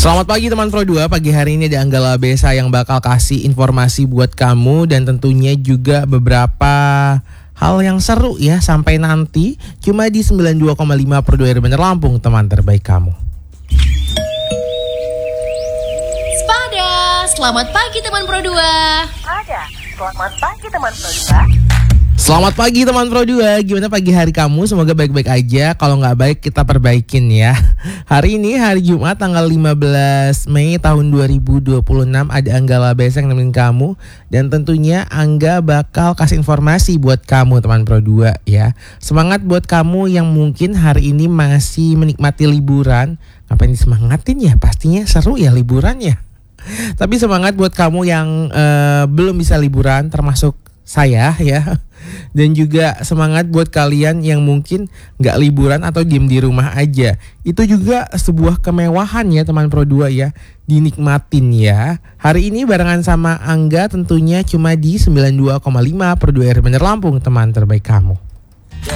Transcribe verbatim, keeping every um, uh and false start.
Selamat pagi teman Pro dua, pagi hari ini ada Anggala Besa yang bakal kasih informasi buat kamu dan tentunya juga beberapa hal yang seru ya. Sampai nanti cuma di sembilan puluh dua koma lima Pro dua R Bener Lampung, teman terbaik kamu. Spada, selamat pagi teman Pro dua. Spada, selamat pagi teman Pro dua. Selamat pagi teman Pro dua, gimana pagi hari kamu? Semoga baik-baik aja, kalau nggak baik kita perbaikin ya. Hari ini hari Jumat tanggal lima belas Mei tahun dua ribu dua puluh enam, ada Anggala Besa yang nemenin kamu. Dan tentunya Angga bakal kasih informasi buat kamu teman Pro dua ya. Semangat buat kamu yang mungkin hari ini masih menikmati liburan. Ngapain disemangatin ya, pastinya seru ya liburannya. Tapi semangat buat kamu yang uh, belum bisa liburan, termasuk saya ya. Dan juga semangat buat kalian yang mungkin gak liburan atau diem di rumah aja. Itu juga sebuah kemewahan ya teman Pro dua ya. Dinikmatin ya. Hari ini barengan sama Angga tentunya cuma di sembilan puluh dua koma lima Pro dua R Bener Lampung, teman terbaik kamu.